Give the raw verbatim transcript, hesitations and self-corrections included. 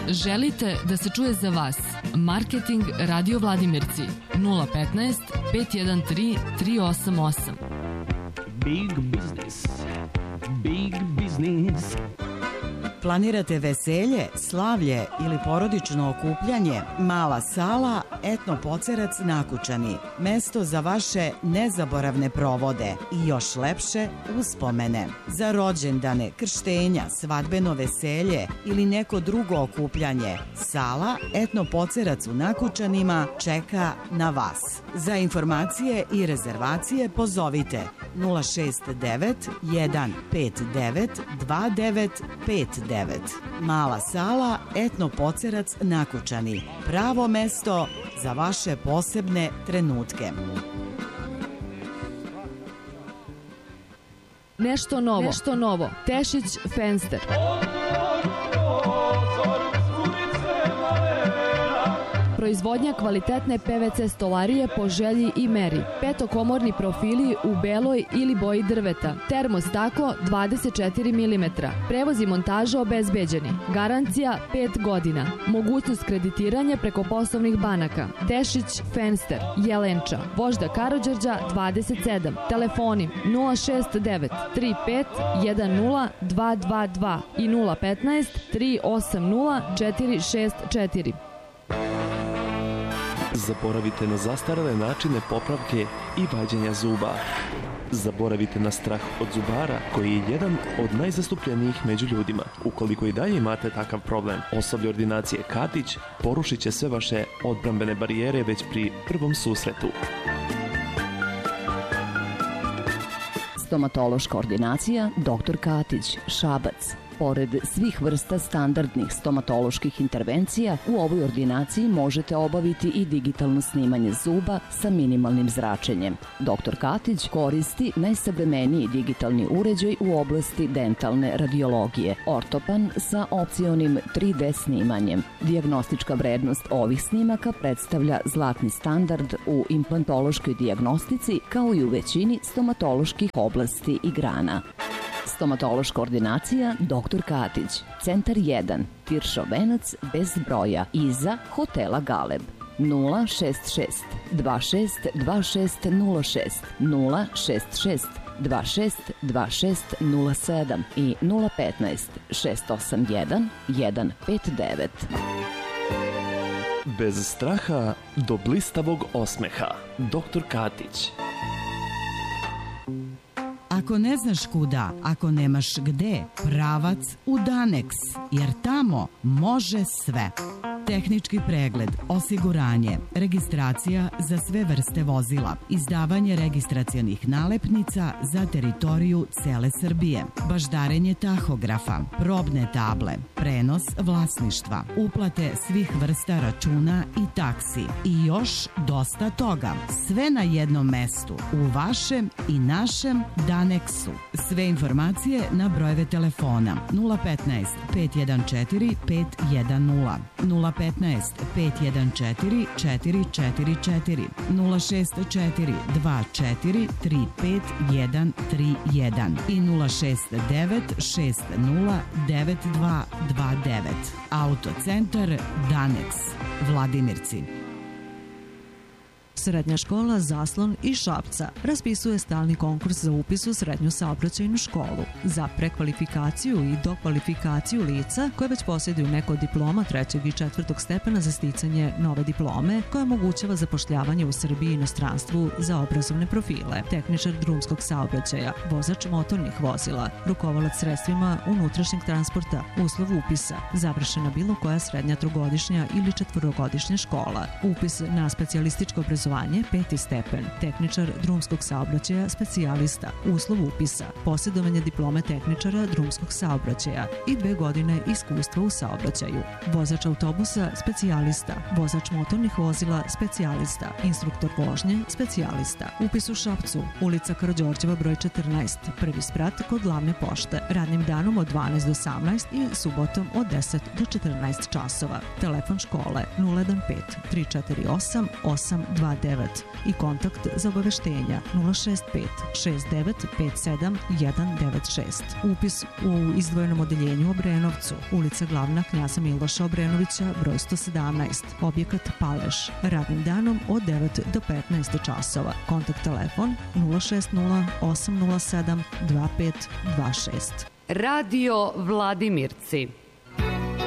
Želite da se čuje za vas? Marketing Radio Vladimirci nula petnaest pet jedan tri tri osam osam. Big business. Big business. Planirate veselje, slavlje ili porodično okupljanje? Mala sala Etno Pocerac Nakučani. Mesto za vaše nezaboravne provode i još lepše uspomene. Za rođendane, krštenja, svadbeno veselje ili neko drugo okupljanje, sala Etno Pocerac u Nakučanima čeka na vas. Za informacije i rezervacije pozovite nula šest devet jedan pet devet dva devet pet devet. Mala sala Etno Pocerac Nakučani. Pravo mesto za vaše posebne trenutke. Nešto novo, nešto novo. Tešić Fenster. Proizvodnja kvalitetne P V C stolarije po želji i meri. Petokomorni profili u beloj ili boji drveta. Termostaklo dvadeset četiri milimetra. Prevoz i montaža obezbeđeni. Garancija pet godina. Mogućnost kreditiranja preko poslovnih banaka. Tešić Fenster, Jelenča, Vožda Karađorđa dvadeset sedam. Telefoni nula šest devet tri pet jedan nula dva dva dva i nula petnaest tri osam nula četiri šest četiri. Zaboravite na zastarele načine popravke i vađenja zuba. Zaboravite na strah od zubara, koji je jedan od najzastupljenijih među ljudima. Ukoliko i dalje imate takav problem, osoblje ordinacije Katić porušit će sve vaše odbrambene barijere već pri prvom susretu. Stomatološka ordinacija doktor Katić, Šabac. Pored svih vrsta standardnih stomatoloških intervencija, u ovoj ordinaciji možete obaviti i digitalno snimanje zuba sa minimalnim zračenjem. doktor Katić koristi najsavremeniji digitalni uređaj u oblasti dentalne radiologije, ortopan sa opcionim tri D snimanjem. Dijagnostička vrednost ovih snimaka predstavlja zlatni standard u implantološkoj dijagnostici, kao i u većini stomatoloških oblasti i grana. Stomatološka ordinacija doktor Katić, Centar jedan, Tiršov venac bez broja, iza hotela Galeb. nula šest šest dva šest dva šest nula šest, nula šest šest dva šest dva šest nula sedam i nula petnaest šest osam jedan jedan pet devet. Bez straha do blistavog osmeha. doktor Katić. Ako ne znaš kuda, ako nemaš gde, pravac u Danex, jer tamo može sve. Tehnički pregled, osiguranje, registracija za sve vrste vozila, izdavanje registracionih nalepnica za teritoriju cele Srbije, baždarenje tahografa, probne table, prenos vlasništva, uplate svih vrsta računa i taksi i još dosta toga. Sve na jednom mestu, u vašem i našem Danexu. Sve informacije na brojeve telefona nula petnaest pet jedan četiri pet jedan nula, nula petnaest pet jedan četiri četiri četiri četiri, nula šest četiri dva četiri tri pet jedan tri jedan i nula šest devet šest nula devet dva dva devet. Autocentar Danex, Vladimirci. Srednja škola Zaslon iz Šapca raspisuje stalni konkurs za upis u srednju saobraćajnu školu za prekvalifikaciju i dokvalifikaciju lica koje već posjeduju neko od diploma trećeg i četvrtog stepena za sticanje nove diplome koja omogućava zapošljavanje u Srbiji i inostranstvu za obrazovne profile. Tehničar drumskog saobraćaja, vozač motornih vozila, rukovalac sredstvima unutrašnjeg transporta, uslov upisa, završena bilo koja srednja trogodišnja ili četvorogodišnja škola, upis na specijalističko obrazovanje peti stepen, tehničar drumskog saobraćaja specijalista, uslov upisa, posjedovanje diplome tehničara drumskog saobraćaja i dve godine iskustva u saobraćaju, vozač autobusa specijalista, vozač motornih vozila specijalista, instruktor vožnje specijalista, upis u Šapcu, ulica Karađorđeva broj četrnaest, prvi sprat kod glavne pošte, radnim danom od dvanaest do osamnaest i subotom od deset do četrnaest časova. Telefon škole nula jedan pet tri četiri osam osam dva devet i kontakt za obaveštenja nula šest pet šest devet pet sedam jedan devet šest. Upis u izdvojenom odeljenju u Obrenovcu, ulica Glavna Knjaza Miloša Obrenovića, broj sto sedamnaest, objekat Paleš, radnim danom od devet do petnaest časova. Kontakt telefon nula šest nula osam nula sedam dva pet dva šest. Radio Vladimirci.